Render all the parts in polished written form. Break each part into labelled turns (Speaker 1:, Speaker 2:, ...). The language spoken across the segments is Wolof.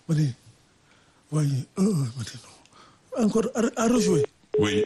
Speaker 1: ma ne waaye ma ne non encore à rejouer.
Speaker 2: oui.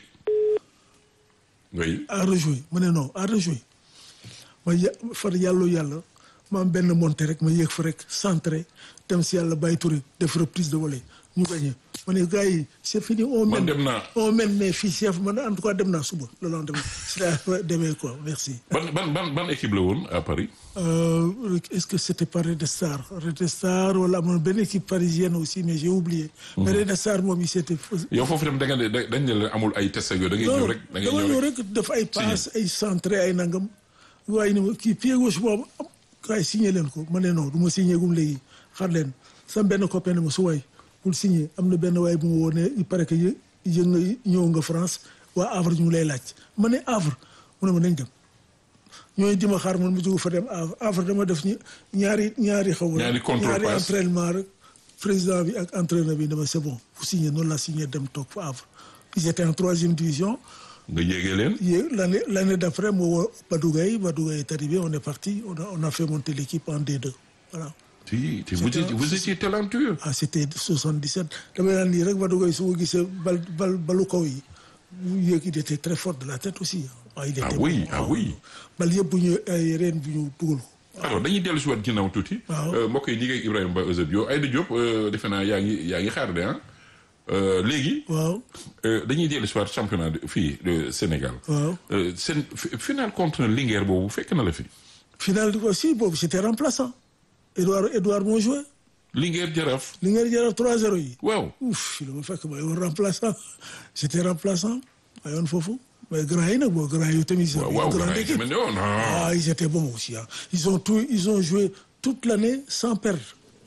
Speaker 2: oui.
Speaker 1: à rejouer ma ne non à rejouer ma far yàlla ma am benn monté rek ma yéeg fa rek centré dem si yàlla bàyyi Touré def reprise de volée ñu gagné ma ne gars yi c'est fini on mène mais fii chef man en tout cas dem naa suba le lendemain si la demee quoi merci.
Speaker 2: ban équipe la woon à Paris.
Speaker 1: Est-ce que c'était pas Red Star wala amoon benn équipe parisienne aussi mais j'ai oublié. mais Red Star moom c'était.
Speaker 2: yow foofu dem dañ ne la amul ay test ak yooyu da ngay ñëw rek. da ngay ñëw rek
Speaker 1: def ay passe ay centré ay nangam waaye ni ma kii pied gauche boobu kaay signé leen ko ma ne non du ma signé gum léegi xar leen sama benn copain ne ma su waay pour signer am na benn waay bu ma woo ne il paraît que ñëw nga France waa Havre ñu lay laaj ma ne Havre mu ne ma nañ dem. ñooy di ma xaar man mu jóg fa dem Havre dama def ñaari xaw ma. ñaari entraînement rek président bi ak entraîneur bi dama c'est bon fu signé noonu la signé dem toog fa Havre. ils étaient en 3e division.
Speaker 2: nga yéegee leen.
Speaker 1: l'année d'après moo woo Badou Gueye est arrivé on est parti on a fait monter l'équipe en D2 voilà.
Speaker 2: vous étiez talentueux.
Speaker 1: ah c'était 77 damay naan nii rek Badou Gueye su ma gisee balu kaw yi mu yéeg il était très fort de la tête aussi.
Speaker 2: oui.
Speaker 1: bal yëpp bu ñu ay reen bu ñu dugal ko.
Speaker 2: alors dañuy dellu si waat ginnaaw tuuti. waaw mbokk yi ñu ngi ak Ibrahima Mbaye Eusebio Aïda Diop defe naa yaa ngi xaar de léegi.
Speaker 1: waaw.
Speaker 2: dañuy dellu si waat championnat fii de Sénégal.
Speaker 1: waaw
Speaker 2: seen final contre Linguère boobu fekk na la fi.
Speaker 1: final aussi boobu j'étais remplaçant. Edouard moo joué.
Speaker 2: Linguère Jaraaf
Speaker 1: 3-0 yi.
Speaker 2: waaw.
Speaker 1: ouf la ma fekk ma yoon remplaçant j'étais remplaçant ma yoon foofu. mais grand yi nag grand yi tamit.
Speaker 2: waaw grand yi tamit non.
Speaker 1: ah ils étaient bons aussi ah. ils ont joué toute l'année sans perdre.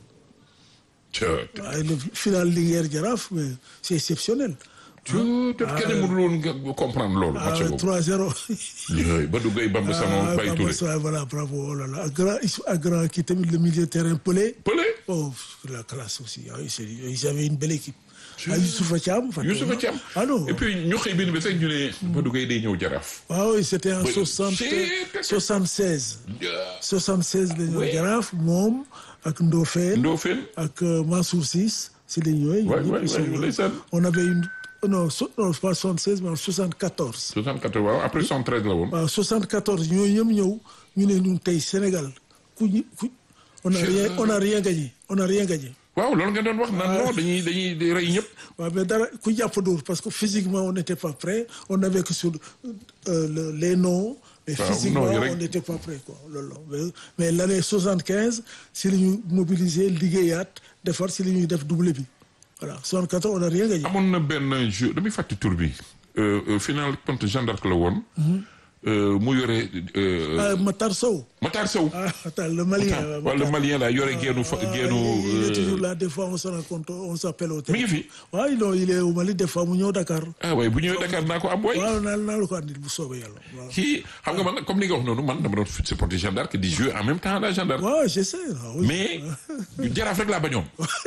Speaker 1: waaye le final Linguère Jaraaf mais c'est exceptionnel.
Speaker 2: kenn mënul woon comprendre loolu. match boobu
Speaker 1: 3-0.
Speaker 2: Badou Gueye Bamba Sama Baye Touré.
Speaker 1: voilà bravo oh là là ak grand kii tamit le milieu de terrain Pelé. oh la classe aussi ils avaient une belle équipe. Youssoufa Thiam. ah non
Speaker 2: et puis ñu xëy benn bés rek ñu ne Badou Gueye day ñëw Jaraaf.
Speaker 1: waaw c'était en 76. 76 la ñëw Jaraaf moom ak Ndofène. ak Mansour Ciss si la ñëwee. on avait une. non pas 76 mais en 74.
Speaker 2: 74 waaw après 73 la woon.
Speaker 1: waaw 74 ñooñu ñëw ñu ne ñun tey Sénégal on a rien gagné.
Speaker 2: waaw loolu nga doon wax naan non dañuy rey ñëpp.
Speaker 1: waaw mais dara ku jàpp dóor parce que physiquement on n'était pas prêt on avait que sur les noms. mais physiquement on n'était pas prêt quoi loolu mais l'année 75 si la ñu mobiliser liggéeyaat defar si la ñuy def doublé bi. voilà 74 on n'a rien gagné.
Speaker 2: amoon na benn jeu damay fàtte tur bi final contre Jeanne d'Arc la woon. mu yore.
Speaker 1: Matar Sow. le Malien.
Speaker 2: le Malien la yore génnu.
Speaker 1: il est toujours là des fois on se rencontre on s'appelle au téléphone.
Speaker 2: mi ngi fi.
Speaker 1: waaw non il est au Mali des fois mu ñëw Dakar.
Speaker 2: waaye bu ñëwee Dakar naa ko am waay.
Speaker 1: waaw naa la ko andil bu soobee yàlla. waaw
Speaker 2: kii xam nga man comme ni nga wax noonu man dama doon supporter Jeanne d'Arc di jouer en même temps la Jeanne d'Arc.
Speaker 1: waaw je sais.
Speaker 2: mais Jaraaf rek laa bañoon.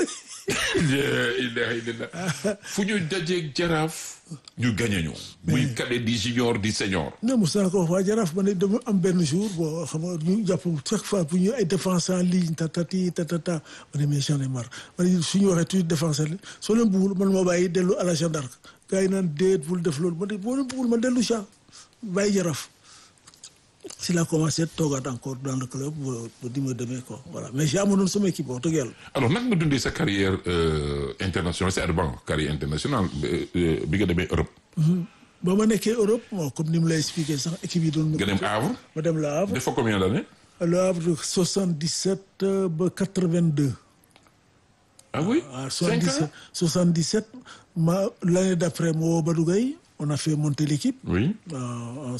Speaker 2: fu ñu dajeeg Jaraaf ñu gagné ñu. muy cadet di junior di senior.
Speaker 1: non mos naa ko wax waa Jaraaf ma ne dama am benn jour boo xam nga ñu jàpp chaque fois bu ñu ay défense en ligne tatati tatata ma ne mais j'en ai marre ma ne suñu waxee toujours défense en ligne soo leen bëggul man ma bàyyi dellu à la Jeanne d'Arc gars yi naan déet bul def loolu ma ne boo leen bëggul ma dellu Jeanne bàyyi Jaraaf. si la commencé toogaat encore dans le club bu di ma demee quoi voilà mais j'ai amoon sama équipe wax dëgg yàlla.
Speaker 2: alors naka nga dundee sa carrière internationale c'est bon carrière internationale bi nga demee Europe.
Speaker 1: ba ma nekkee Europe bon comme ni mu lay expliqué sax équipe yi doon.
Speaker 2: nga dem Havre.
Speaker 1: ma dem la Havre.
Speaker 2: def fa combien d'années.
Speaker 1: le Havre 77 ba 82.
Speaker 2: ah oui. 5 ans
Speaker 1: 77 l'année d'après ma woo Badou Gueye on a fait monter l'équipe.
Speaker 2: Oui.
Speaker 1: En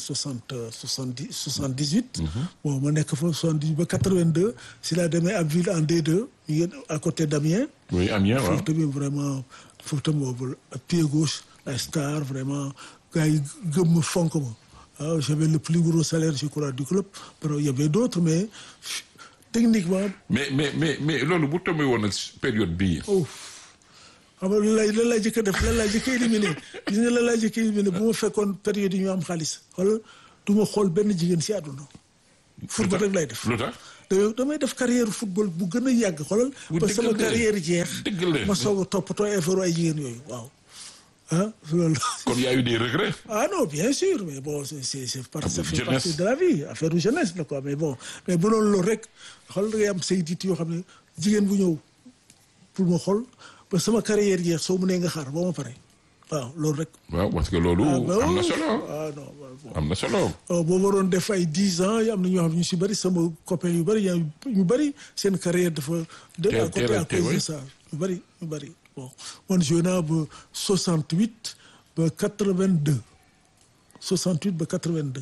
Speaker 1: 78. Bon, ma nekk fa 78 ba 82 si la demee Abbeville en D2 à côté d'Amiens.
Speaker 2: Oui, Amiens waaw.
Speaker 1: foofu tamit vraiment foofu tamit boobu pied gauche la star vraiment gars yi gëm ma fonk ma waaw j'avais le plus gros salaire je crois du club mais il y avait d'autres mais techniquement.
Speaker 2: mais loolu bu tombé woon nag période bii.
Speaker 1: xam nga lan laa jëkk a def lan laa jëkk a éliminé gis nga lan laa jëkk a éliminé bu ma fekkoon période yi ñu am xaalis xool du ma xool benn jigéen si àdduna. football rek lay def.
Speaker 2: lu tax
Speaker 1: damay def carrière football bu gën a yàgg xoolal. ba sama carrière jeex.
Speaker 2: dëgg la
Speaker 1: ma soog a toppatoo affaire ay jigéen yooyu waaw. ah loolu.
Speaker 2: kon y a eu des regrets.
Speaker 1: ah non bien sûr mais bon ça fait partie de la vie affaire de jeunesse la quoi mais bon mais bu loolu rek xool da ngay am say dit yoo xam ne jigéen bu ñëw pour ma xool ba sama carrière jeex soo mënee nga xaar ba ma pare waaw loolu rek.
Speaker 2: waaw parce que loolu. am na solo
Speaker 1: ah non
Speaker 2: am na solo.
Speaker 1: boo waroon def ay 10 ans am na ñoo xam ne ñu si bëri sama copain yu bëri ñu bëri seen carrière dafa. teel à cause de ça ñu bëri. bon man joué naa ba 68 ba 82 68 ba 82.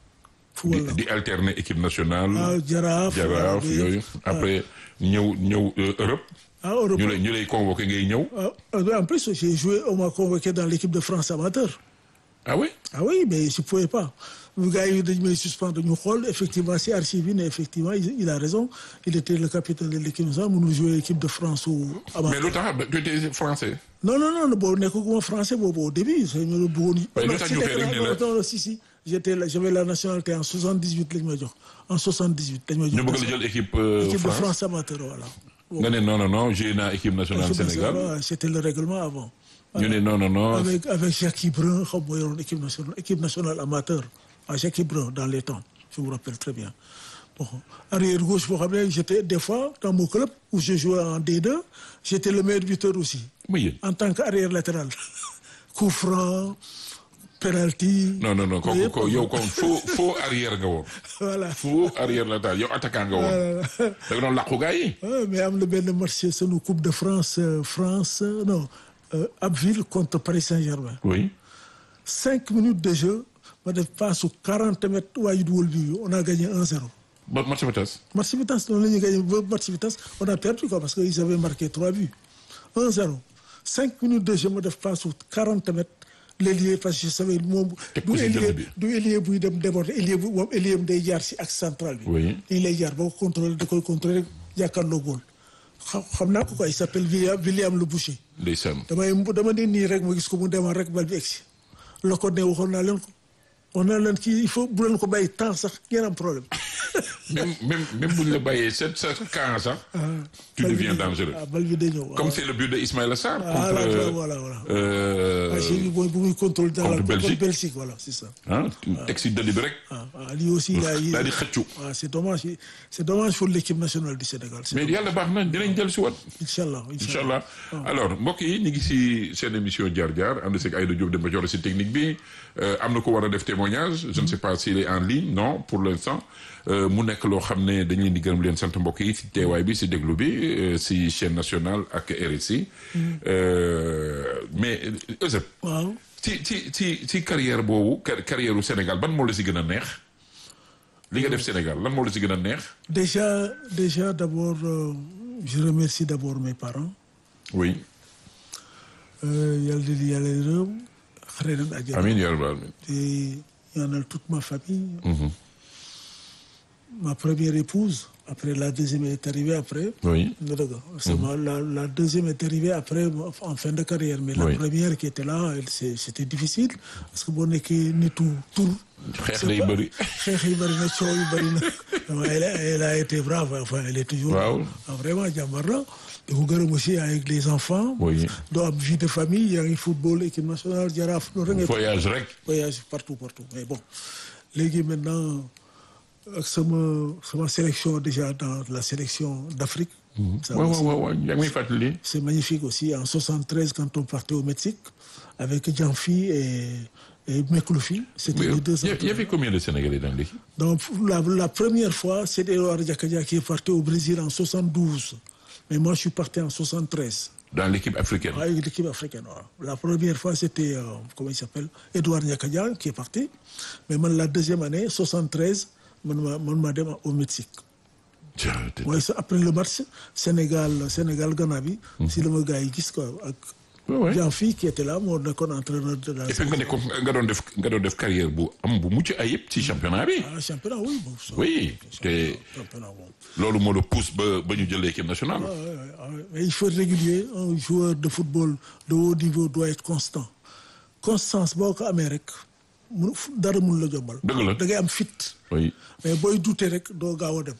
Speaker 2: di alterner équipe nationale.
Speaker 1: Jaraaf
Speaker 2: yooyu après ñëw Europe.
Speaker 1: Europe
Speaker 2: ñu lay convoqué ngay ñëw.
Speaker 1: En plus j'ai joué on m'a convoqué dans l'équipe de France amateur.
Speaker 2: Ah oui?
Speaker 1: Ah oui mais je pouvais pas. Le gars yi dañu may suspendre ñu xool effectivement si archive yi ne effectivement il a raison il était le capitaine de l'équipe nationale mënul jouer l'équipe de France ou amateur.
Speaker 2: Mais lu tax tu étais français.
Speaker 1: non boobu nekkuma français boobu au début c'est ñu la bëggoon.
Speaker 2: non
Speaker 1: si j'étais là j'avais la nationalité en 78 lañ may jox en 78 dañ may jox.
Speaker 2: ñu bëgg la jël équipe
Speaker 1: de France amateur voilà.
Speaker 2: nga ne non j'ai naa équipe nationale Sénégal.
Speaker 1: C'était le règlement avant.
Speaker 2: ñu ne non.
Speaker 1: avec Jacques Brun xam nga yoroon équipe nationale amateur. Jacques Brun dans les temps je me rappelle très bien bon arrière gauche boo xam ne j'étais des fois dans mon club où je jouais en D2 j'étais le meilleur buteur aussi.
Speaker 2: oui.
Speaker 1: En tant qu'arrière latéral. coup franc penalty.
Speaker 2: non kooku yow kon faux arrière nga woon.
Speaker 1: voilà
Speaker 2: faux arrière latéral yow attaquant nga woon. da nga doon làqu gars yi.
Speaker 1: mais am na benn match sunu coupe de France Abbeville contre Paris Saint-Germain.
Speaker 2: oui.
Speaker 1: 5 minutes de jeu. ma def passe 40 mètres waaye duwal bi on a gagné 1-0.
Speaker 2: ba match bi tas.
Speaker 1: match bi tas noonu la ñuy gagné ba match bi tas on a perdu quoi parce que ils avaient marqué 3 buts 1-0 5 minutes de jeu ma def passe 40 mètres l'ailier parce que je savais moom. du ailier buy dem déborder ailier day jaar si axe central bi.
Speaker 2: oui
Speaker 1: dañu lay jaar boo ko contrôler da koy contrôler rek jàkkaarloo góol xam naa ko quoi il s'appelle William Le Boucher.
Speaker 2: ndeysaan.
Speaker 1: dama ne nii rek ma gis ko mu demoon rek bal bi egsi la ko ne waxoon naa leen ko. on a leen kii il faut bu leen ko bàyyi temps sax ngeen am problème.
Speaker 2: même bu ñu la bàyyee sa camp sax. tu deviens dangereux.
Speaker 1: bal bi day ñëw
Speaker 2: comme c'est le but de Ismaïla Sarr.
Speaker 1: voilà. bu muy contrôle dans la Belgique voilà c'est ça.
Speaker 2: teg si dënn bi rek.
Speaker 1: lii aussi
Speaker 2: daal di xëccu.
Speaker 1: c'est dommage pour l'équipe nationale du Sénégal.
Speaker 2: mais yàlla baax na dinañ jël si wat.
Speaker 1: Inch'Allah.
Speaker 2: alors mbokk yi ñu ngi si seen émission Jaar Jaar ànd seeg Aïda Diop Demba Dior si technique bi am na ko war a def témoignage je ne sais pas s'il est en ligne non pour l'instant mu nekk loo xam ne dañ leen di gërëm leen sant mbokk yi si teewaay bi si déglu bi si chaîne nationale ak RSI mais Euseb.
Speaker 1: waaw
Speaker 2: ci carrière boobu carrière u Sénégal ban moo la si gën a neex li nga def Sénégal lan moo la si gën a neex.
Speaker 1: déjà d'abord je remercie d'abord mes parents.
Speaker 2: oui.
Speaker 1: yàlla yërëm xare leen àjjana.
Speaker 2: amiin yaa rabbal aalamiin.
Speaker 1: te ñaanal toute ma famille. ma première épouse après la deuxième est arrivée après.
Speaker 2: oui.
Speaker 1: la deuxième est arrivée après en fin de carrière. mais la première qui était là c'était difficile parce que boo nekkee nitu tur.
Speaker 2: xeex day bëri.
Speaker 1: xeex yi bëri na coow yi bëri na. elle a été brave enfin elle est toujours.
Speaker 2: waaw
Speaker 1: vraiment jàmbar la. di ko gërëm aussi avec les enfants.
Speaker 2: oui.
Speaker 1: doo am vie de famille yaa ngi football équipe nationale Jaraaf.
Speaker 2: voyage rek.
Speaker 1: voyage partout mais bon léegi maintenant ak sama sélection déjà dans la sélection d'Afrique.
Speaker 2: waaw yaa ngi may fàttali.
Speaker 1: c'est magnifique aussi en 73 quand on partait au Mexique avec Dianfi et Mekloufi. C'était les deux.
Speaker 2: Il y avait combien de Sénégalais dans l'équipe? Donc
Speaker 1: la première fois c'est Edouard Diakadia qui est parti au Brésil en 72. Mais moi, je suis parti en 73.
Speaker 2: Dans l'équipe africaine?
Speaker 1: Oui, l'équipe africaine. Voilà. La première fois, c'était, comment il s'appelle, Edouard Niakadian qui est parti. Mais moi, la deuxième année, 73, moi, au Mexique. Ouais, après le match, Sénégal-Ghana, c'est le gars qui Jean-Phi qui était là moo nekkoon entraîneur de la.
Speaker 2: et puis nga doon def carrière bu mucc ayib ci championnat bi.
Speaker 1: championnat oui.
Speaker 2: oui te loolu moo la pousse ba ñu jël l'équipe nationale.
Speaker 1: mais il faut être régulier un joueur de football de haut niveau doit être constant constance boo ko amee rek dara mun la jombal.
Speaker 2: dëgg la
Speaker 1: da ngay am fit.
Speaker 2: oui
Speaker 1: mais booy douter rek doo gaaw a dem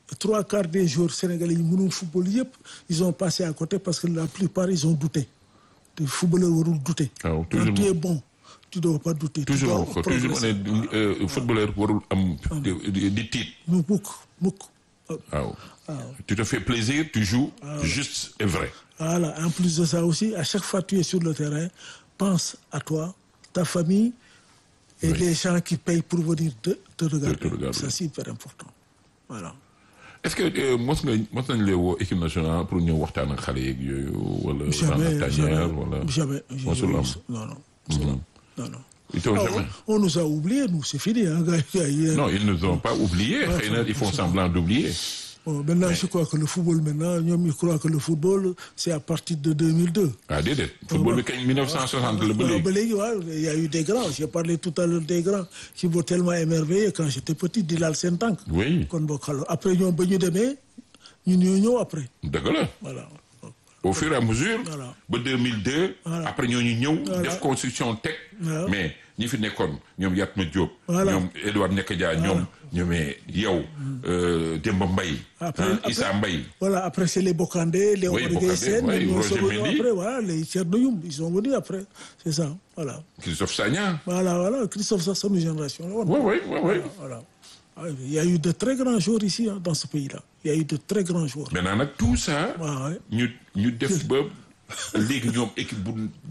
Speaker 1: 3/4 des joueurs sénégalais yi mënul football yëpp ils ont passé à côté parce que la plupart ils ont douté te footballeur warul douter.
Speaker 2: waaw
Speaker 1: quand tu es bon tu dois pas douter.
Speaker 2: toujours ne footballeur warul am di tiit.
Speaker 1: mukk.
Speaker 2: waaw tu te fais plaisir tu joues juste et vrai.
Speaker 1: Voilà, en plus de ça aussi, à chaque fois que tu es sur le terrain, pense à toi, ta famille et les gens qui payent pour venir te regarder. Ça, c'est hyper important. Voilà.
Speaker 2: Est-ce que mos nañ lay woo équipe nationale pour ñëw waxtaan ak xale yeeg yooyu wala.
Speaker 1: Jamais.
Speaker 2: mosul am.
Speaker 1: Non. On nous a oubliés, nous, c'est fini. Hein,
Speaker 2: non, ils ne nous ont pas oubliés. Ils font semblant d'oublier.
Speaker 1: Bon, maintenant, je crois que le football, ils croient que le football, c'est à partir de 2002.
Speaker 2: Ah, déedéet. Football, en 1960,
Speaker 1: il y a eu des grands. J'ai parlé tout à l'heure des grands qui m'ont tellement émerveillé quand j'étais petit, Dilal Sentank.
Speaker 2: Oui.
Speaker 1: Après, ils ont baigné demain, nous après.
Speaker 2: D'accord.
Speaker 1: Voilà.
Speaker 2: Au fur et à mesure, en 2002, après nous def construction tech, mais ñi fi nekkoon ñoom Yatma Diop, ñoom Edouard Nekadia, ñoom yow, Demba Mbaye, Issa Mbaye.
Speaker 1: Voilà, après c'est les Bokandé, les
Speaker 2: Roger Mendy.
Speaker 1: Après, voilà, les Tchernoyoum, ils sont venus après. C'est ça, voilà.
Speaker 2: Christophe Sagna.
Speaker 1: Voilà, Christophe Sagna, c'est une génération.
Speaker 2: Oui.
Speaker 1: Voilà. Il y a eu de très grands joueurs ici, dans ce pays-là. Il y a eu de très grands joueurs.
Speaker 2: Maintenant, tout ça, nous devons ligue équipe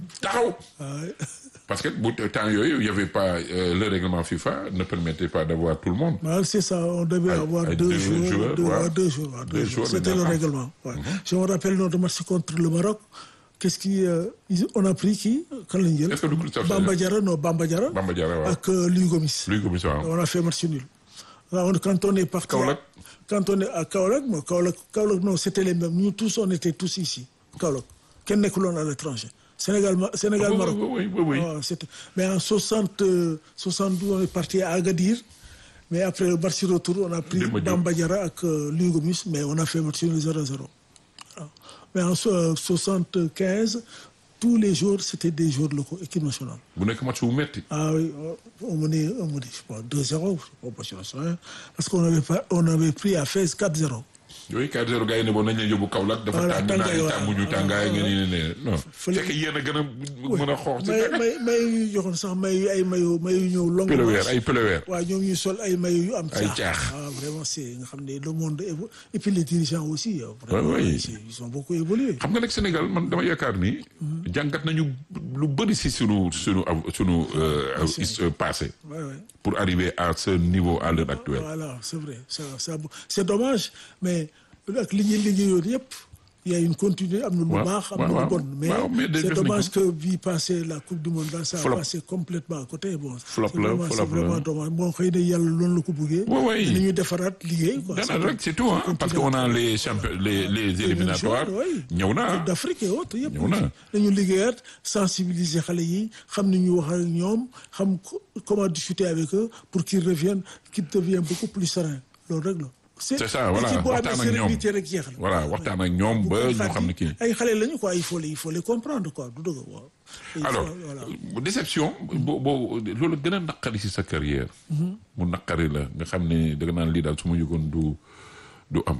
Speaker 2: parce que temps il n'y avait pas le règlement FIFA ne permettait pas d'avoir tout le monde.
Speaker 1: C'est ça, on devait avoir deux joueurs. C'était le règlement. Je me rappelle notre match contre le Maroc. On a pris qui?
Speaker 2: Est-ce que Christophe
Speaker 1: Bamba Diarra avec Louis Gomis. On a fait match nul. Quand on est parti quand on est à Kaolack, non, c'était les mêmes. Nous tous, on était tous ici. Kaolack. Quel n'est que l'on à l'étranger. Sénégal, Maroc.
Speaker 2: Oui.
Speaker 1: Mais en 72, on est parti à Agadir. Mais après le match retour, on a pris Bamba Diarra avec Louis Gomis, mais on a fait match 0-0. Mais en 75, tous les jours, c'était des jours locaux, équipe nationale.
Speaker 2: Vous n'avez que match où mettez?
Speaker 1: Ah oui, on menait 2-0, parce qu'on avait pris à Fès 4-0.
Speaker 2: Oui, 4-0 gars yi ne bon nañ leen yóbbu Kaolack dafa tàng tànguñu tàngaay nga ne non fekk yéen a gën a mën a xoox ci
Speaker 1: may yu joxoon sax ay mayu ñëw long
Speaker 2: ay peleweer
Speaker 1: waaw ñoom ñuy sol ay mayu yu am
Speaker 2: ay caax
Speaker 1: vraiment c'est nga xam ne le monde et puis les dirigeants aussi vraiment ils ont beaucoup évolué.
Speaker 2: xam nga nag Sénégal man dama yaakaar ni jàngat nañu lu bëri si sunu passé pour arriver à ce niveau à l'heure actuelle.
Speaker 1: Voilà, c'est vrai c'est dommage mais ak li ñuy liggéeyoon yëpp il y a une continuité am na lu baax am na lu bon mais c'est dommage que bii passé la coupe du monde là ça a passé complètement à côté bon
Speaker 2: flop
Speaker 1: c'est vraiment dommage bon xëy na yàlla loolu la ko bëggee ni ñu defaraat liggéey quoi
Speaker 2: rek c'est tout parce que on a les champions les éliminatoires ñëw na
Speaker 1: Coupe d'Afrique et autres yëpp dañu liggéeyaat sensibiliser xale yi xam ni ñu wax ak ñoom xam comment discuter avec eux pour qu'ils deviennent beaucoup plus sereins loolu rek la.
Speaker 2: C'est ça, voilà. Waxtaan ak ñoom ba ñu xam ne kii.
Speaker 1: ay xale lañu quoi il faut les comprendre quoi du dëgg waaw.
Speaker 2: Alors déception boo loolu gën a naqari si sa carrière. mu naqari la nga xam ne danga naan lii daal su ma yëgoon du am.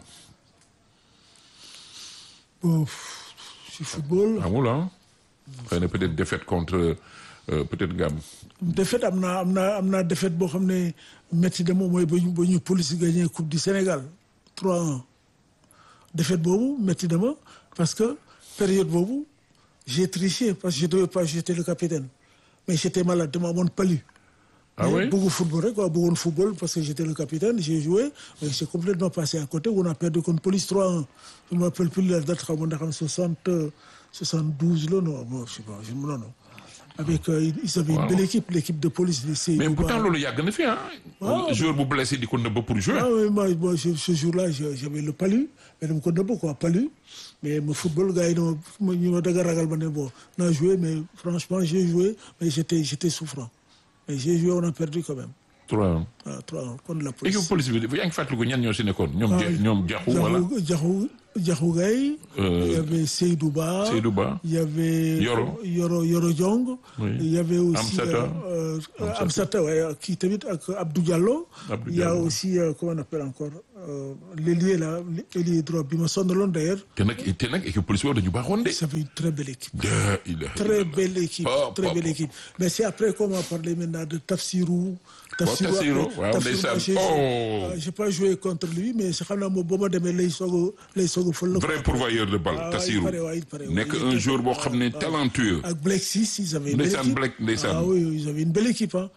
Speaker 1: bon si football.
Speaker 2: amul xëy na peut-être défaite contre peut-être nga am.
Speaker 1: défaite am naa défaite boo xam ne métti de moom mooy ba ñu police gagné coupe du Sénégal 3-1 défaite boobu métti de ma parce que période boobu j'ai triché parce que je devais pas j'étais le capitaine mais j'étais malade dama amoon palu.
Speaker 2: Ah oui?
Speaker 1: Bëggu football rek quoi bëggoon football parce que j'étais le capitaine j'ai joué mais j'ai complètement passé à côté on a perdu contre police 3-1 je ne me rappelle plus la date xaw ma ndax 72 la non je sais pas non. Avec ils avaient une belle équipe l'équipe de police.
Speaker 2: Mais pourtant loolu yàgg na fi joueur bu blessé di ko nëbb pour jouer.
Speaker 1: Oui moi ce jour-là j'avais le palu mais dama ko nëbb quoi palu mais le football gars yi ñu ma dëgg ragal ma ne bon naa joué mais franchement j'ai joué mais j'étais souffrant mais j'ai joué on a perdu quand même.
Speaker 2: 3-1
Speaker 1: contre la police.
Speaker 2: équipe police bi yaa ngi fàttaliku ñan ñoo si nekkoon. ñoom Diakhou wala
Speaker 1: Diakhou Gaye. Il y avait Seydou Ba. Il y avait Yoro Diong. Il y avait aussi Amsata qui tamit ak Abdou Diallo. Il y a aussi comment on appelle encore l'ailier là, l'ailier droit bi ma sonaloon d'ailleurs.
Speaker 2: te nag équipe police boobu dañu baaxoon de.
Speaker 1: Ça fait une très belle équipe.
Speaker 2: Très
Speaker 1: belle équipe. Très belle équipe. Mais c'est après qu'on va parler maintenant de Tafsirou.
Speaker 2: Tafsirou, waaw ndeysaan.
Speaker 1: J'ai pas joué contre lui, mais c'est xam naa moom boo ma demee lay soog a fël la.
Speaker 2: vrai pourvoyeur de balle Tafsirou. nekk un joueur boo xam ne talentueux.
Speaker 1: ak Black Six, ils avaient une belle équipe.
Speaker 2: Ndeysaan.
Speaker 1: Ah oui, ils avaient une belle équipe hein.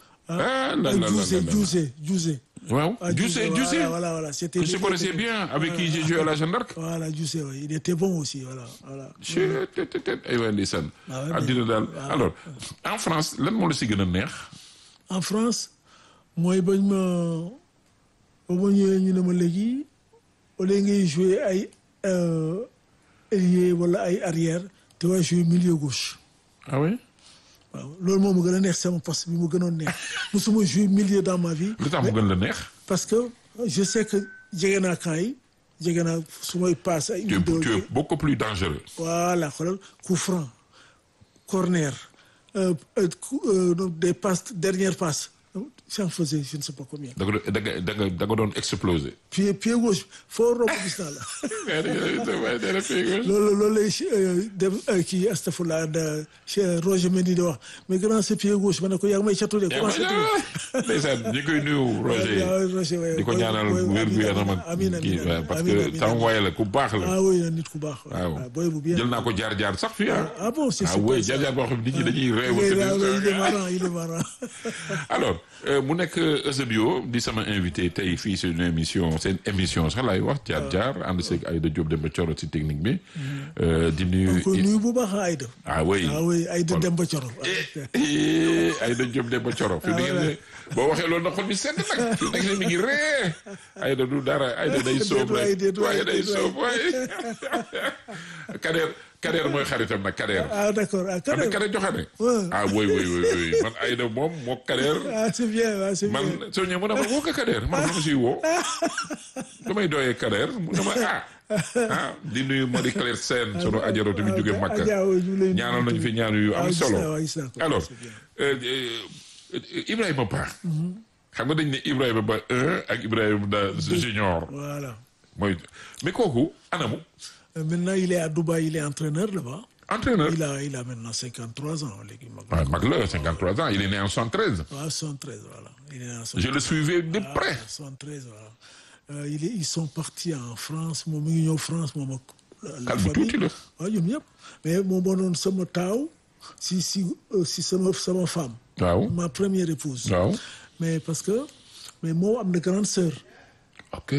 Speaker 1: Djouzé.
Speaker 2: Wow. Djouzé.
Speaker 1: Voilà. C'était.
Speaker 2: Je connaissais bien, avec qui j'ai joué à la Jeanne d'Arc.
Speaker 1: Voilà, Djouzé, ouais. Il était bon aussi, voilà.
Speaker 2: Alors, en France, lan moo la si gën a neex.
Speaker 1: En France, mooy ba ma ñëwee ñu ne ma léegi au lieu ngay jouer ay ailier wala ay arrière te waa jouer milieu gauche.
Speaker 2: Ah oui.
Speaker 1: waaw loolu moom mu gën a neex sama poste bi mu gënoon neex musuma jouer milieu dans ma vie.
Speaker 2: lu tax mu gën la neex.
Speaker 1: parce que je sais que jege naa camp yi jege naa su may passe ay.
Speaker 2: tu es beaucoup plus dangereux.
Speaker 1: voilà xoolal coup franc corner des passes dernière passe j'en faisais je ne sais pas combien.
Speaker 2: da nga doon exploser.
Speaker 1: pied gauche foo romb gis naa la. loolu lay dem kii astafurlah Roger Mendy di wax mais grand c'est pied gauche ma ne ko yaa ngi may catu de.
Speaker 2: ndeysaan ñu koy nuyu Roger. di ko ñaanal wér gu yaram ak kii parce que sama waay la ku baax la.
Speaker 1: ah oui nit ku baax.
Speaker 2: waaw
Speaker 1: boy bu bien
Speaker 2: jël naa ko jaar sax fii
Speaker 1: ah bon c'est
Speaker 2: super. oui jaar boo xam nit ñi dañuy réew.
Speaker 1: il est marrant.
Speaker 2: alors mu nekk Eusebio di sama invité tey fii sur une émission seen émission sax laay wax jaar ànd seeg Aïda Diop Demba Thioro ci technique bi. di nuyu
Speaker 1: bu baax Aïda.
Speaker 2: ah oui
Speaker 1: Aïda Demba Thioro.
Speaker 2: Aïda Diop Demba Thioro. fi mu ne boo waxee loolu na xol bi sedd nag fi nekk mi ngi ree Aïda du dara Aïda day soob rek waaye day soob waaye Kader mooy xaritam nag Kader.
Speaker 1: Ah d'accord
Speaker 2: Kader joxane. Ah oui man Aïda moom moo Kader.
Speaker 1: Ah c'est bien c'est bien.
Speaker 2: man soo ñëwee mu ne ma woo ko Kader man ma siy woo. damay doyee Kader mu ne ma di nuyu Marie Claire Sène sunu ajaratu bi jóge Makka. ñaanal nañu fi ñaan yu am solo. alors Ibrahima Ba. xam nga dañ ne Ibrahima Ba 1 ak Ibrahima Ba junior.
Speaker 1: Voilà.
Speaker 2: mooy mais kooku anamu.
Speaker 1: Maintenant, il est à Dubaï, il est entraîneur là-bas.
Speaker 2: Entraîneur.
Speaker 1: Il a maintenant 53 ans.
Speaker 2: Mag la 53 ans, il est né en 73.
Speaker 1: Ah, 73, voilà. Il est né en 73.
Speaker 2: Je le suivais de près.
Speaker 1: 73, voilà. Ils sont partis en France. Moi, je suis en France.
Speaker 2: La famille.
Speaker 1: Oui, mais mon bonhomme, c'est mon tao. Si c'est ma femme.
Speaker 2: Wow.
Speaker 1: Ma première épouse.
Speaker 2: Wow.
Speaker 1: Mais parce que, moi, j'ai une grande sœur.
Speaker 2: Ok.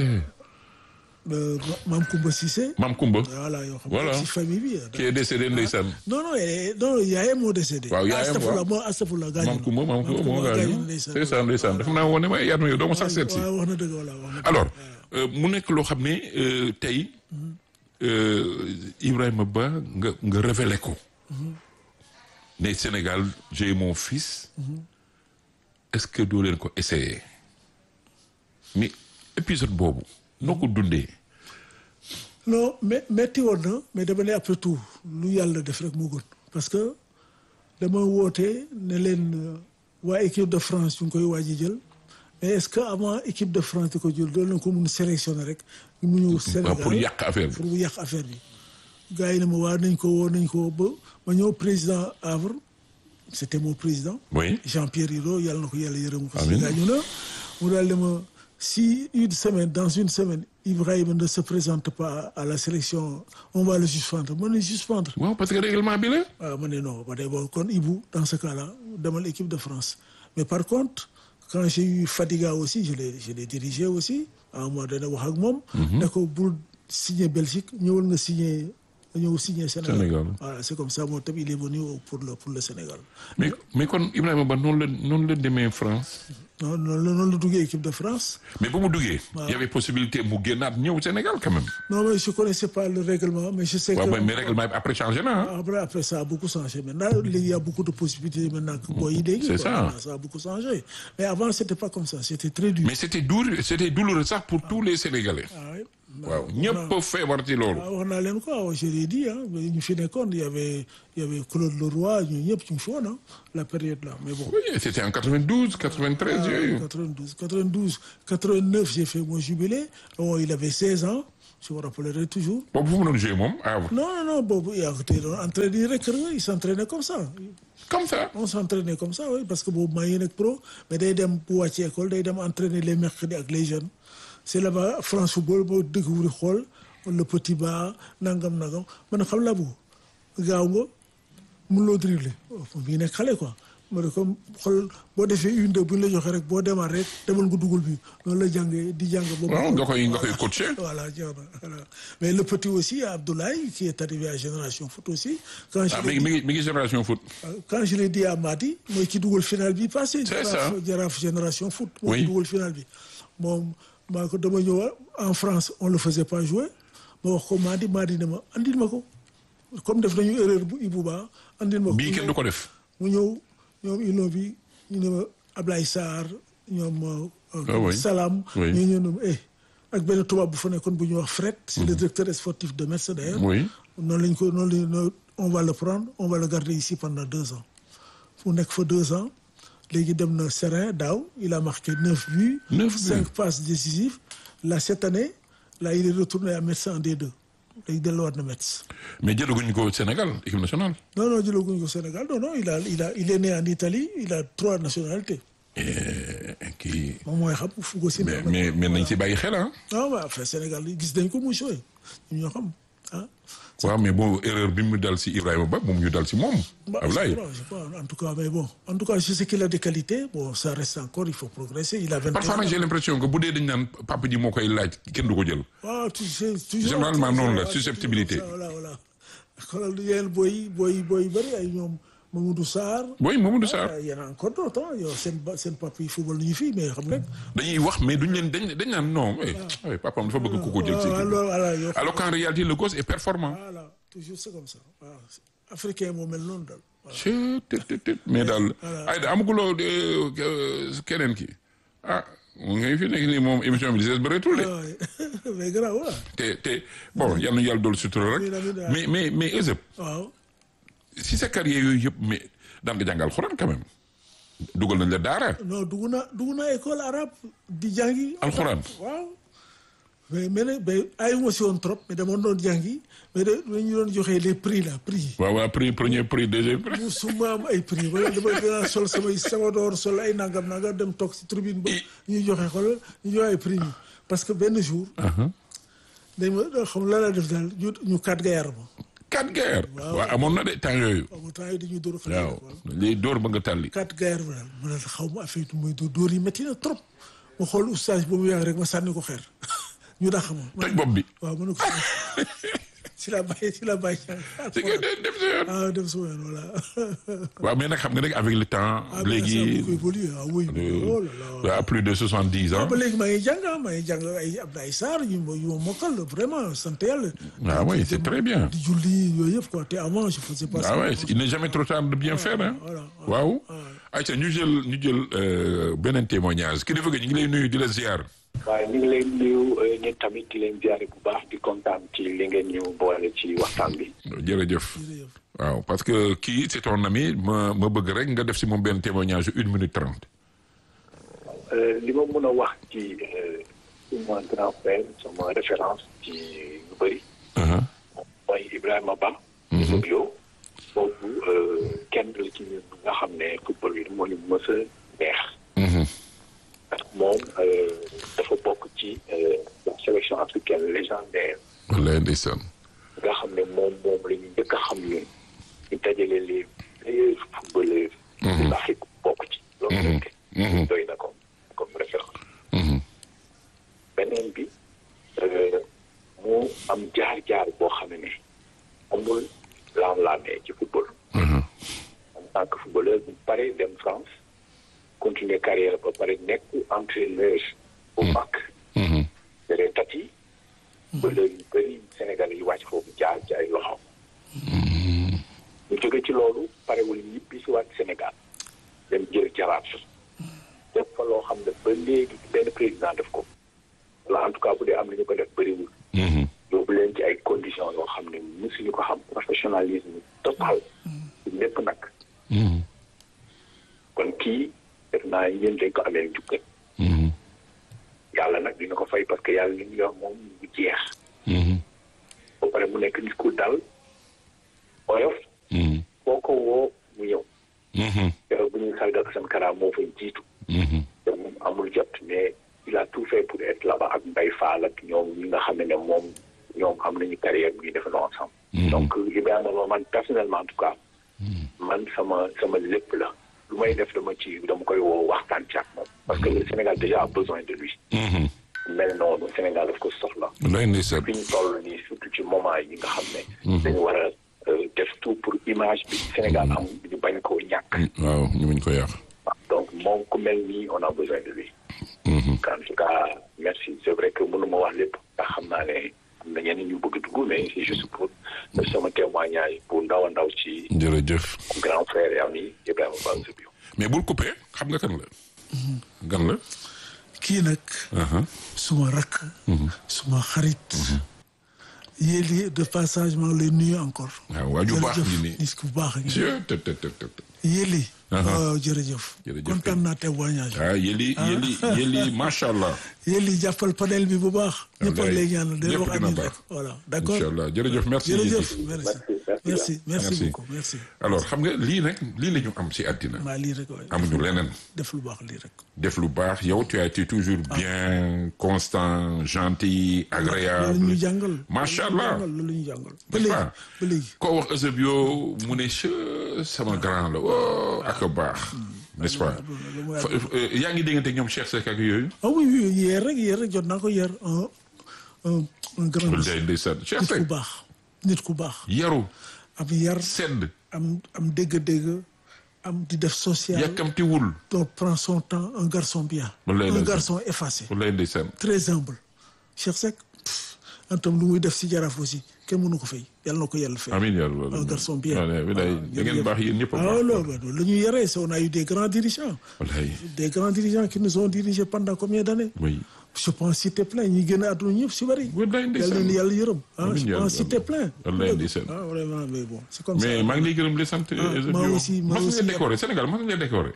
Speaker 1: Mam Koumba Cissé.
Speaker 2: Mam Koumba.
Speaker 1: Voilà. Famille,
Speaker 2: qui est décédé ndeysaan.
Speaker 1: Non, yaayam moo décédé.
Speaker 2: waaw yaayam waaw
Speaker 1: Astafurlah gaañu.
Speaker 2: Mam Koumba moo gaañu. ndeysaan def naa woon ne ma yaat ma yow doo ma sax seet si.
Speaker 1: waaw wax na dëgg voilà.
Speaker 2: alors mu nekk loo xam ne tey Ibrahima Ba nga révélé ko. ne Sénégal j'ai mon fils. est-ce que doo leen ko essayer. mais épisode boobu. noo ko dundee.
Speaker 1: non mais metti woon na mais dama ne après tout lu yàlla def rek moo gën parce que dama woote ne leen waa équipe de France ñu ngi koy waaj a jël mais est-ce que avant équipe de France di ko jël doon nañ ko mun sélectionner rek mu ñëw Sénégal
Speaker 2: pour yàq affaire bi
Speaker 1: pour mu yàq affaire bi. gars yi ne ma waa nañ ko woo ba ma ñëw président Havre c'était mon président.
Speaker 2: oui
Speaker 1: Jean-Pierre Hiro yàlla na ko yàlla yërëm ko. amiin gaañu na mu daal di ma. Si dans une semaine, Ibrahima ne se présente pas à la sélection, on va le suspendre. Moi, le suspendre.
Speaker 2: Oui, parce que le règlement est là.
Speaker 1: Ah, moi, non. Quand Ibou, dans ce cas-là, dans l'équipe de France. Mais par contre, quand j'ai eu Fadiga aussi, je l'ai dirigé aussi. À un moment donné, d'accord, pour signer Belgique, nous avons signé Sénégal. Voilà, c'est comme ça, mon thème, il est venu pour le Sénégal.
Speaker 2: Mais quand Ibrahima Ba non le demain France.
Speaker 1: Non, le dougué équipe de France.
Speaker 2: Mais pour Moudougué, il y avait possibilité de au Sénégal quand même.
Speaker 1: Non, mais je ne connaissais pas le règlement, mais je sais que...
Speaker 2: Mais le règlement après changé, non?
Speaker 1: Après, ça a beaucoup changé. Maintenant, il y a beaucoup de possibilités maintenant.
Speaker 2: C'est ça.
Speaker 1: Ça a beaucoup changé. Mais avant, ce n'était pas comme ça. C'était très dur.
Speaker 2: Mais c'était douloureux ça pour tous les Sénégalais.
Speaker 1: Ah oui.
Speaker 2: waaw ñëpp feebar ci loolu.
Speaker 1: waaw wax naa leen quoi je l'ai dit ñu fi nekkoon il y avait Claude Leroy ñu ñëpp ñu fi woon la période là mais bon.
Speaker 2: oui c'était en 92 93 yooyu.
Speaker 1: 92 89 j'ai fait mon jubilé bon il avait 16 ans je me rappellerai toujours.
Speaker 2: boobu fu mu doon joué moom
Speaker 1: non boobu yaa ngi doon entraîné rek il s'entraînait comme ça.
Speaker 2: comme ça.
Speaker 1: on s'entraînait comme ça oui parce que boobu maa ngi nekk pro mais day dem bu wàcc école day dem entraîner les mercredis ak les jeunes c'est là-bas France football boo découvrir xool le petit bas nangam man xam laa bëgg gaaw nga mënuloo dribbler mi nekk xale quoi ma ne comme xool boo defee une deux bu ñu la joxee rek boo démarré rek demal nga dugal bi noonu la jàngee di jàng. boobu
Speaker 2: nga koy coacher.
Speaker 1: voilà mais le petit aussi Abdoulaye qui est arrivé à Génération Foot aussi. quand je
Speaker 2: mi ngi Génération Foot.
Speaker 1: quand je l'ai dit à Madi mooy ki dugal final bi passé.
Speaker 2: c'est ça
Speaker 1: Jaraaf Génération Foot. moo ki dugal final bi moom maa ko dama ñëw en France on le faisait pas jouer ma wax ko Madi ne ma andil ma ko comme def nañu erreur bu Ibouba andil ma ko.
Speaker 2: bii kenn du ko def.
Speaker 1: mu ñëw ñoom ino bi ñu ne ma Ablaye Sarr ñoom. Salam. ñu ñëw ne ak benn tubaab bu fa nekkoon bu ñuy wax Fred. c'est le directeur sportif de Metz d'ailleurs.
Speaker 2: oui
Speaker 1: noonu lañ ko on va le prendre on va le garder ici pendant 2 ans mu nekk fa 2 ans. léegi dem na Serein daaw il a marqué 9 buts. 5 passes décisives là cette année là il est retourné à Metz en D2 léegi delluwaat na Metz.
Speaker 2: mais jëlaguñu ko Sénégal équipe nationale.
Speaker 1: non jëlaguñu ko Sénégal non il est né en Italie il a 3 nationalités.
Speaker 2: kii.
Speaker 1: moom mooy xam fu ko si.
Speaker 2: mais nañ ci bàyyi xel
Speaker 1: waaw enfin Sénégal gis nañ ko muy joué ñoo xam
Speaker 2: waaw mais bon erreur bi mu dal si Ibrahima Ba moom ñu dal si moom. Ablaye
Speaker 1: je crois en tout cas mais bon en tout cas je sais qu'il a des qualités bon ça reste encore il faut progresser il a 21 ans.
Speaker 2: parfois j'ai l'impression que bu dee dañ naan papa ji moo koy laaj kenn du ko jël.
Speaker 1: waaw toujours
Speaker 2: généralement noonu la susceptibilité.
Speaker 1: voilà xoolal yeneen booy bëri ay ñoom Mamadou Sarr.
Speaker 2: oui Mamadou Sarr.
Speaker 1: y en a encore d'autres yow seen papa yi football nañu fii mais xam rek.
Speaker 2: dañuy wax mais duñ leen dañ naan non. waaw papaam dafa bëgg ku ko jël. alors qu'en réalité le gosse est performant.
Speaker 1: voilà toujours c'est comme ça waaw africain moo mel noonu daal.
Speaker 2: mais daal. ay amaguloo keneen ki mu ngi fi nekk nii moom émission bi di sees bëreetul de.
Speaker 1: mais grave waaw.
Speaker 2: te bon yal na yàlla dool sutura rek. mais Euseb.
Speaker 1: waaw.
Speaker 2: si sa carrière yooyu yëpp mais daan nga jàngal Alxuraan quand même dugal nañ la daara.
Speaker 1: non dugg naa école arabe di jàngi.
Speaker 2: Alxuraan
Speaker 1: waaw. mais ayuma si woon trop mais dama doon jàngi mais ñu doon joxe les prix là prix.
Speaker 2: waaw premier prix deuxième prix.
Speaker 1: musuma am ay prix wala dama sol sama door sol ay nangam dem toog si tribune ba ñuy joxe xoolal ñu joxe ay prix yi parce que benn jour. dañ ma xam la def daal ñu 4 gaillard ma.
Speaker 2: 4 gaillard. waaw amoon na de temps yooyu.
Speaker 1: temps yii dañuy dóor xale.
Speaker 2: waaw léegi dóor ba nga tàlli.
Speaker 1: 4 gaillard ma daal ma ne xaw ma affaire yi mooy dóor yi métti na trop ma xool oustaz boobu yàgg rek ma sànni ko xeer. ñu dàq ma.
Speaker 2: toj bopp bi.
Speaker 1: waaw ma ne ko si la bàyyi.
Speaker 2: si nga dem sa yoon.
Speaker 1: dem sa yoon voilà.
Speaker 2: waaw mais nag xam nga rek avec le temps. léegi à plus de 70 ans.
Speaker 1: ba léegi maa ngi jàng ay Abdoulaye Sarr yu ma mokkal vraiment sant yàlla.
Speaker 2: ah oui c'est très bien.
Speaker 1: di julli yooyu yëpp quoi te avant je faisais pas ça.
Speaker 2: ah oui il n'est jamais trop tard de bien faire hein. waaw. ayca ñu jël beneen témoignage ki dafa ñu ngi lay nuyu di la ziar.
Speaker 3: waaye ñu ngi leen nuyu ñun tamit di leen ziare bu baax di kontaan ci li ngeen ñu boole ci waxtaan bi.
Speaker 2: jërëjëf. waaw parce que kii c'est ton ami ma bëgg rek nga def si moom benn témoignage 1 minute 30.
Speaker 3: li ma mën a wax ci suma grand frère sama référence ci lu bëri. mooy Ibrahima Ba. Bio boobu kenn la ci ñun nga xam ne football bi moo ñu mës a neex. parce que moom dafa bokk ci la sélection africaine légendaire.
Speaker 2: wallaahi ndeysaan.
Speaker 3: nga xam ne moom la ñu njëkk a xam ñun ñu dajale les meilleurs footballeurs. de l'Afrique bokk ci. loolu rek. doy na comme référence. beneen bi mu am jaar-jaar boo xam ne amul laam-laamee ci football. en tant que footballeur bu pare dem France. continuer carrière ba pare nekk entraîneur bu mag. jëree Tati. ba léegi bëri Sénégal yi wàcc foofu jaar ci ay loxo. ñu jóge ci loolu parewul ñibbi si waat Sénégal dem jël Jaraaf. def fa loo xam ne ba léegi benn président def ko. wala en tout cas bu dee am na ñu ko def bëriwul. leen ci ay conditions yoo xam ne mësuñu ko xam professionnalisme total lépp nag kon kii def naa yéen dañ ko amee njukkal yàlla nag dina ko fay parce que yàlla li ñu yor moom bu jeex ba pare mu nekk nit ku dal oyof boo ko woo mu ñëw yow bu ñuy sargal seen kara moo fay jiitu te moom amul jot mais il a tout fait pour être là-bas ak Mbaye Fall ak ñoom ñi nga xam ne moom ñoom am nañu carrière bu ñuy defandoo ensemble donc Ibrahima man personnellement en tout cas man sama lépp la lu may def dama koy woo waxtaan ci ak moom parce que le Sénégal déjà a besoin de lui mel noonu Sénégal daf ko soxla fi ñu toll nii surtout ci moment yi nga xam ne dañu war a def tout pour image bi Sénégal am ñu bañ koo ñàkk
Speaker 2: waaw ñu bañ ko yàq
Speaker 3: donc moom ku mel nii on a besoin de lui en tout cas merci c'est vrai que mënuma wax lépp ndax xam naa ne am na ñeneen ñu bëgg dugg mais c'est juste pour sama témoignage bu ndaw a ndaw ci
Speaker 2: jërëjëf
Speaker 3: grand frère et ami Ibrahima Ba Eusebio
Speaker 2: mais bul coupé xam nga kan la gan la
Speaker 1: kii nag suma rakk suma xarit yéeli de passage maa lay nuyu encore
Speaker 2: waaw waaju baax ni
Speaker 1: nit ku baax ngi
Speaker 2: te
Speaker 1: yéeli waaw jërëjëf kontaan naa témoignage
Speaker 2: yéeli macha allah
Speaker 1: yéeli jàppal panel bi bu baax ñëpp a léegi ñaanal day wax ani rek voilà d'accord
Speaker 2: incha allah jërëjëf merci
Speaker 1: merci beaucoup merci
Speaker 2: alors xam nga lii la ñu am si àddina
Speaker 1: maa lii rek waay
Speaker 2: amuñu leneen
Speaker 1: def lu baax lii rek
Speaker 2: def lu baax yow tu as été toujours bien constant gentil agréable
Speaker 1: loolu ñu jàngal
Speaker 2: macha allah
Speaker 1: loolu ñu jàngal ba léegi
Speaker 2: koo wax Eusebio mu ne sama grand la ak baax n'est-ce pas yaa ngi déggante ñoom Cheikh Seck ak yooyu
Speaker 1: oui yeer rek jot naa ko yeer un grand
Speaker 2: ndeysaan Cheikh Seck
Speaker 1: nit ku baax
Speaker 2: yaru
Speaker 1: am yar
Speaker 2: sedd
Speaker 1: am dégg-dégg am di def social
Speaker 2: yàkkamtiwul
Speaker 1: donc prend son temps un garçon bien un garçon effacé
Speaker 2: ndeysaan
Speaker 1: très humble Cheikh Seck antam lu muy def si jaraaf aussi kenn mënu ko fay yàlla na ko yàlla fay
Speaker 2: amiin yàlla
Speaker 1: un garçon bien
Speaker 2: da ngeen baax yéen ñëpp
Speaker 1: la ñu yaree on a eu des grands dirigeants qui nous ont dirigés pendant combien d'années
Speaker 2: oui
Speaker 1: je pense citer plein ñi génn àdduna ñëpp si bëri yàlla leen yàlla yërëm je pense citer plein vraiment mais bon c'est comme ça
Speaker 2: mais maa ngi lay gërëm di sant
Speaker 1: moi aussi
Speaker 2: mas nga décoré Sénégal mas nga décoré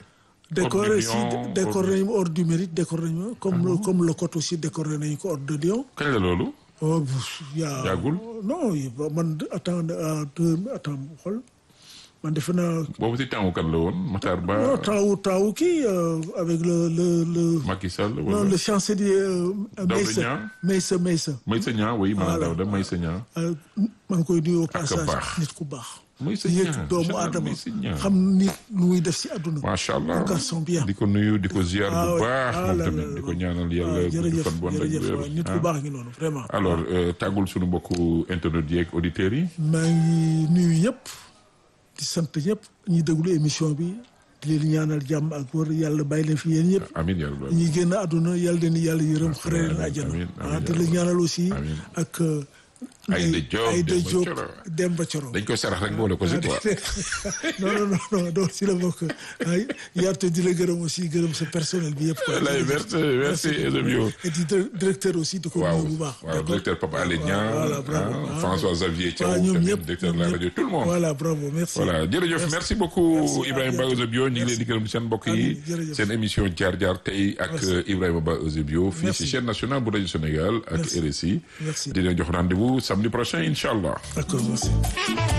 Speaker 1: décoré nañu ordre du mérite décoré nañu comme le côté aussi décoré nañu ko ordre de Lion
Speaker 2: kañ la loolu yàggul
Speaker 1: non man attends xool man defe naa
Speaker 2: boobu si temps kan la woon Matar Ba
Speaker 1: non temps kii avec le
Speaker 2: Macky Sall
Speaker 1: non le chancelier Meïssa
Speaker 2: Niang oui maanaam Daouda Meïssa Niang
Speaker 1: maa ngi koy nuyu au passage nit ku baax
Speaker 2: yëg
Speaker 1: doomu adama xam nit lu muy def si àdduna
Speaker 2: macha allah
Speaker 1: garçon bien
Speaker 2: di ko nuyu di ko ziar bu baax moom tamit di ko ñaanal yàlla
Speaker 1: jërëjëf
Speaker 2: fan bon rek
Speaker 1: nit ku baax ngi noonu vraiment
Speaker 2: alors tàggul suñu mbokku internautes yi ak auditeurs yi
Speaker 1: maa ngi nuyu ñëpp di sant ñëpp ñi déglu émission bi di leen ñaanal jàmm ak wër yàlla bàyyi leen fi yéen ñëpp
Speaker 2: amiin yàlla
Speaker 1: ñi génn àdduna yàlla leen yàlla yërëm xare leen àjjana di leen ñaanal aussi ak
Speaker 2: Aïda Diop
Speaker 1: Demba Thioro
Speaker 2: dañ koy sarax rek boole ko si quoi
Speaker 1: non donc si la bokk yaatu di la gërëm aussi gërëm sa personnel bi yëpp quoi
Speaker 2: merci Eusebio
Speaker 1: et di directeur aussi di ko nuyu bu baax
Speaker 2: waaw directeur Papa Alé Niang François Xavier Thiaw
Speaker 1: ñoom ñëpp
Speaker 2: directeur de la radio tout le monde
Speaker 1: voilà bravo merci
Speaker 2: voilà jërëjëf merci beaucoup Ibrahima Ba Eusebio ñu ngi leen di gërëm seen mbokk yi seen émission jaar jaar tey ak Ibrahima Ba Eusebio fii ci chaîne nationale bu rajo Sénégal ak RSI dina jox rendez-vous samedi prochain inchallah.
Speaker 1: D'accord, merci.